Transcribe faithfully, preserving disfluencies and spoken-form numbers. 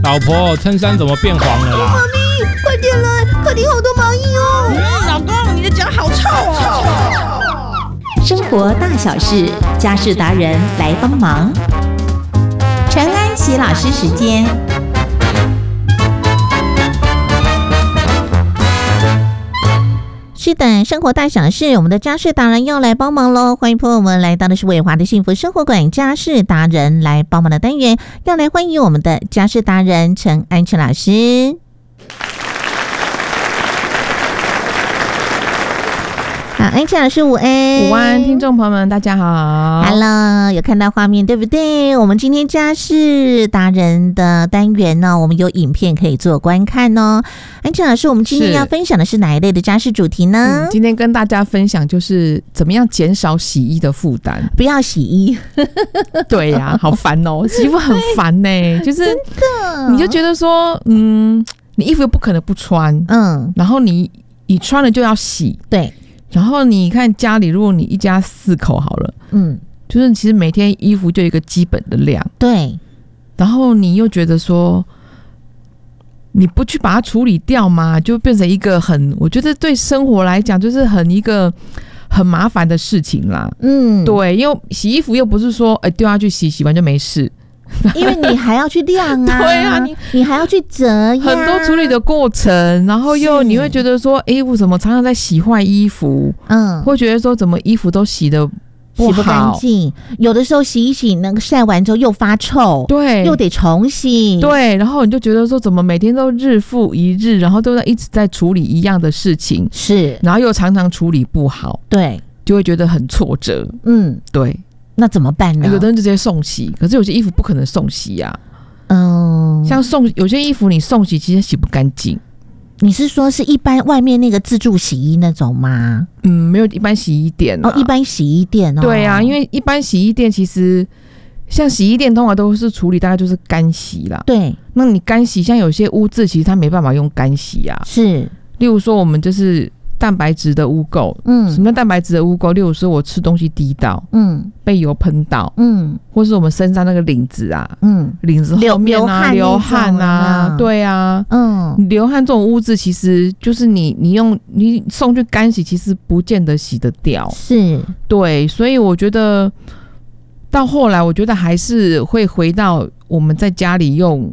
老婆，衬衫怎么变黄了啦？ 妈咪，快点来，客厅好多蚂蚁哦！ 嗯，老公，你的脚好臭哦！ 生活大小事，家事达人来帮忙。陈安琪老师时间。是的，生活大小事，我们的家事达人要来帮忙喽！欢迎朋友们来到的是伟华的幸福生活馆家事达人来帮忙的单元，要来欢迎我们的家事达人陈安琪老师。好，安琪老师午安， 午安，听众朋友们，大家好。 Hello， 有看到画面对不对？我们今天家事达人的单元呢，我们有影片可以做观看哦。安琪老师，我们今天要分享的是哪一类的家事主题呢？ 嗯、今天跟大家分享就是怎么样减少洗衣的负担。 不要洗衣， 对呀、啊，好烦哦，洗衣服很烦呢、欸，就是你就觉得说，嗯，你衣服又不可能不穿，嗯，然后你你穿了就要洗， 对。 然后你看家里，如果你一家四口好了，嗯，就是其实每天衣服就有一个基本的量， 对。 然后你又觉得说，你不去把它处理掉嘛，就变成一个很，我觉得对生活来讲就是很一个很麻烦的事情啦。嗯，对，因为洗衣服又不是说，哎、欸，丢下去洗，洗完就没事。 因为你还要去晾啊， 对啊，你你还要去折呀， 很多处理的过程，然后又你会觉得说，哎、欸，为什么常常在洗坏衣服？嗯，会觉得说，怎么衣服都洗得不好， 洗不干净，有的时候洗一洗，那个晒完之后又发臭， 对， 又得重洗， 对，然后你就觉得说，怎么每天都日复一日，然后都在一直在处理一样的事情， 是， 然后又常常处理不好， 对， 就会觉得很挫折， 嗯， 对。 那怎么办呢？ 有的人就直接送洗，可是有些衣服不可能送洗啊。 嗯， 像送有些衣服你送洗其实洗不干净。 你是说是一般外面那个自助洗衣那种吗？ 嗯，没有一般洗衣店啊。 哦，一般洗衣店哦。 对啊，因为一般洗衣店其实像洗衣店通常都是处理大概就是干洗啦。 对， 那你干洗像有些污渍其实它没办法用干洗啊。 是， 例如说我们就是蛋白质的污垢，嗯，什么叫蛋白质的污垢？例如说我吃东西滴到，嗯，被油喷到，嗯，或是我们身上那个领子啊，嗯，领子后面啊，流汗啊，对啊，嗯，流汗这种污渍，其实就是你你用你送去干洗，其实不见得洗得掉， 是， 对，所以我觉得到后来，我觉得还是会回到我们在家里用